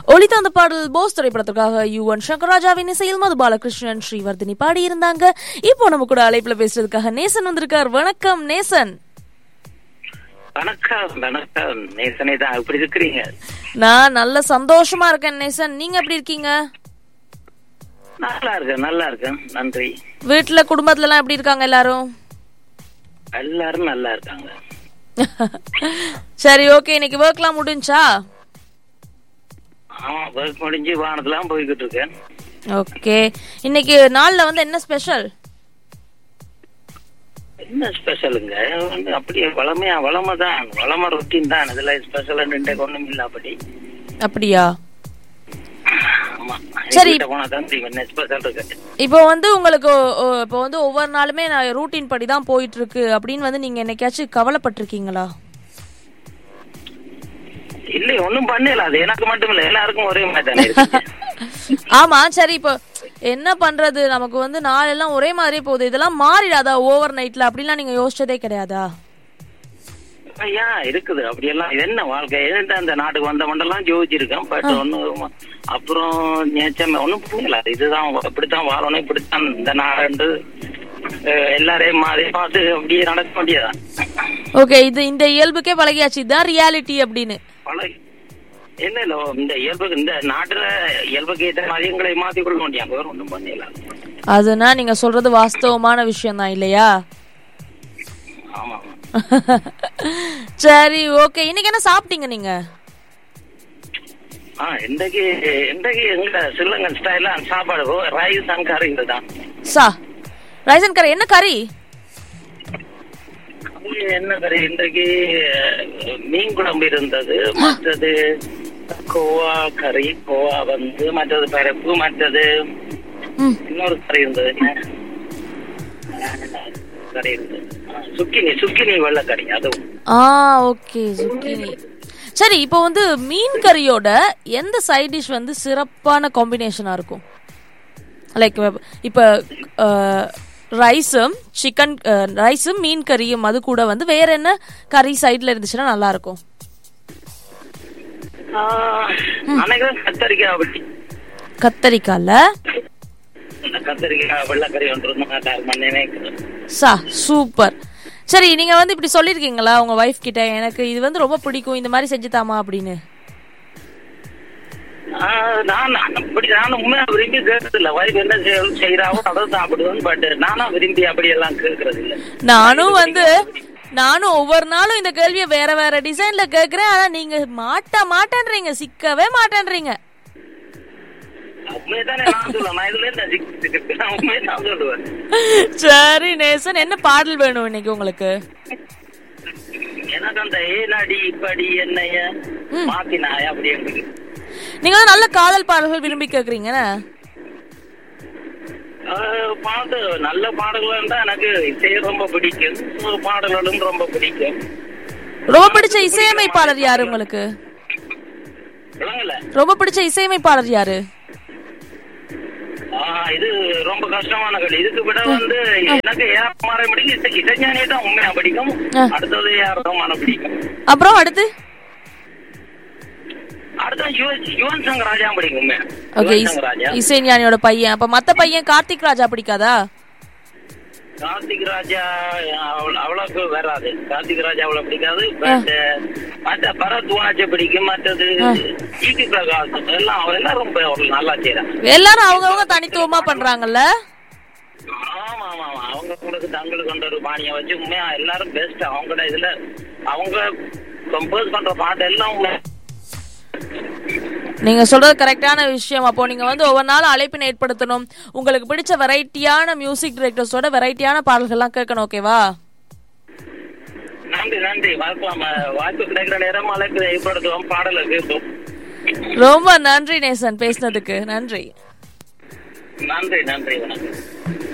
ஒளித்த அந்த பாடல் போஸ் திரைப்படத்திற்காக யுவன் சங்கர் ராஜாவின் இசையில் மது பாலகிருஷ்ணன் ஸ்ரீவர்தினி பாடியிருந்தாங்க. இப்போ நம்ம கூட அழைப்புல பேசுறதுக்காக நேசன் வந்திருக்கார். வணக்கம் நேசன். வணக்கம் வணக்கம் நேசனே தான். எப்படி இருக்கிறீங்க? நான் நல்ல சந்தோஷமா இருக்கேன் நேசன். நீங்க எப்படி இருக்கீங்க? நல்லா இருக்கேன் நல்லா இருக்கேன், நன்றி. வீட்டுல குடும்பத்துல எல்லாம் எப்படி இருக்காங்க எல்லாரும்? எல்லாரும் நல்லா இருக்காங்க. சரி, ஓகே. இன்னைக்கு ஒர்க்லாம் முடிஞ்சா? ஆமா, ஒர்க் முடிஞ்சு வானத்துலாம் போய்கிட்டு இருக்கேன். ஓகே, இன்னைக்கு நாள்ல வந்து என்ன ஸ்பெஷல்? என்ன ஸ்பெஷலுங்க? அப்படியே வளமை தான், வளமை ரொட்டீன் தான். இதுல ஸ்பெஷல் ஒண்ணும் இல்ல. அப்படி அப்படியா? சரி, என்ன ஸ்பெஷல் இருக்கு? இப்போ வந்து உங்களுக்கு இப்போ வந்து ஒவ்வொரு நாளுமே ரூட்டீன் படி தான் போயிட்டு இருக்கு அப்படின்னு வந்து நீங்க என்னைக்காச்சும் கவலைப்பட்டிருக்கீங்களா? இல்ல, ஒண்ணும் பண்ணல. அது எனக்கு மட்டும் இல்ல, எல்லாருக்கும் ஒரே மாதிரி தானே இருக்கு. ஆமா, சரி. இப்போ என்ன பண்றது, நமக்கு வந்து நாளெல்லாம் ஒரே மாதிரி போகுது. இதெல்லாம் மாறிடாதா ஓவர் நைட்ல அப்படின்லாம் நீங்க யோசிச்சதே கிடையாதா? ஐயா இருக்குது அப்படியெல்லாம். இது என்ன வாழ்க்கை? அந்த நாட்டுக்கு வந்த மண்டெல்லாம் யோசிச்சிருக்கேன். பட் ஒன்னும் அப்புறம் ஒன்னும் புரியல. இதுதான் இப்படித்தான் வாழணும், இப்படித்தான் இந்த நாடு, எல்லாரையும் மாறி பார்த்து அப்படியே நடக்க வேண்டியதான். ஓகே, இது இந்த இயல்புக்கே பழகியாச்சு, இதுதான் ரியாலிட்டி அப்படின்னு. என்ன இல்ல, இந்த இயல்புக்கு, இந்த நாட்டுல இயல்புக்கு ஏற்ற மாதிரி எங்களை மாத்தி கொள்ள வேண்டியாங்க. வேற ஒன்றும் பண்ணல. அதுனா நீங்க சொல்றது வாஸ்தவமான விஷயம் தான் இல்லையா? ஆமா. சரி, ஓகே. இன்னைக்கு என்ன சாப்பிட்டீங்க நீங்க? இன்றைக்கு எங்க ஸ்ரீலங்கன் ஸ்டைல சாப்பாடு ரைஸ் அண்ட் கறி தான். ரைஸ் அண்ட் கறி. என்ன கறி? என்ன கறி? இன்றைக்கு மீன் குழம்பு இருந்தது, மற்றது கோவா கறி, கோவா வந்து மற்றது பருப்பு, மற்றது இன்னொரு கறி இருந்தது. கறி இருந்தது சுக்கினி வெள்ளைக்கறி, அதுவும். ஓகே, சுக்கினி. சரி, இப்போ வந்து மீன் கறியோட எந்த சைட் டிஷ் வந்து சிறப்பான காம்பினேஷனா இருக்கும்? லைக் இப்ப ரைஸும் ரைஸும் மீன் கறியும், அது கூட வந்து வேற என்ன கறி சைட்ல இருந்துச்சுன்னா நல்லா இருக்கும்? கத்தரிக்கால சூப்பர். சரி, நீங்க வந்து இப்படி சொல்லிருக்கீங்களா உங்க வைஃப் கிட்ட, எனக்கு இது வந்து ரொம்ப பிடிக்கும், இந்த மாதிரி செஞ்சு தாமா அப்படின்னு? நானும் ஒவ்வொரு நாளும் இந்த கேள்வியை வேற வேற டிசைன்ல கேக்குறேன். ஆனா நீங்க மாட்டேன்றீங்க, சிக்கவே மாட்டேன்றீங்க. சரி நேசன், என்ன பாடல் வேணும் இன்னைக்கு உங்களுக்கு? எனக்கு அந்த ஏனாடி இப்படி என்னைய மாத்தினாய அப்படி இருக்கு. நீங்க நல்ல காதல் பாடல்கள் விரும்பி கேக்குறீங்க. பாட்டு நல்ல பாடல்கள் தான் எனக்கு இசைய ரொம்ப பிடிக்கும், பாடல்களும் ரொம்ப பிடிக்கும். ரொம்ப பிடிச்ச இசையமைப்பாளர் யாரு உங்களுக்கு? ரொம்ப பிடிச்ச இசையமைப்பாளர் யாரு? இது ரொம்ப கஷ்டமான கேள்வி. இதுக்கு விட வந்து எனக்கு ஏஆர் பிடிக்கும், இசைஞானியை தான் உண்மையா பிடிக்கும். அடுத்தது ஏஆர் ரஹ்மானை பிடிக்கும். அப்புறம் அடுத்து யுவன் சங்கர் ராஜா பிடிக்கும். இசைஞானியோட பையன். அப்ப மத்த பையன் கார்த்திக் ராஜா பிடிக்காதா? கார்த்திக் ராஜா அவ்வளவுக்கு வராது. கார்த்திக் ராஜா அவ்வளவு பிடிக்காது. மற்ற பரத்வாஜ பிடிக்கும். மற்றது ஜிடி பிரகாஷ் எல்லாம் எல்லாரும் நல்லா செய்யறாங்க. எல்லாரும் அவங்க தனித்துவமா பண்றாங்கல்ல. ஆமா ஆமா ஆமா, அவங்களுக்கு தங்களுக்கு கொண்ட ஒரு பாணியை வச்சு உண்மையா எல்லாரும் பெஸ்ட். அவங்களோட இதுல அவங்க கம்போஸ் பண்ற பாட்டு எல்லாம் நீங்க சொல்றது கரெக்டான விஷயம். அப்போ நீங்க வந்து ஒவ்வொரு நாளும் அழைப்பினை ஏற்படுத்தணும். உங்களுக்கு பிடிச்ச வெரைட்டியான மியூசிக் டைரக்டர்ஸோட வெரைட்டியான பாடல்கள்லாம் கேட்கணும். ஓகேவா? நன்றி நன்றி. வாய்ப்பு கிடைக்கிற நேரம் அழைப்பு ஏற்படுத்துவோம், பாடலை கேட்போம். ரொம்ப நன்றி நேசன், பேசினதுக்கு நன்றி. நன்றி நன்றி, வணக்கம்.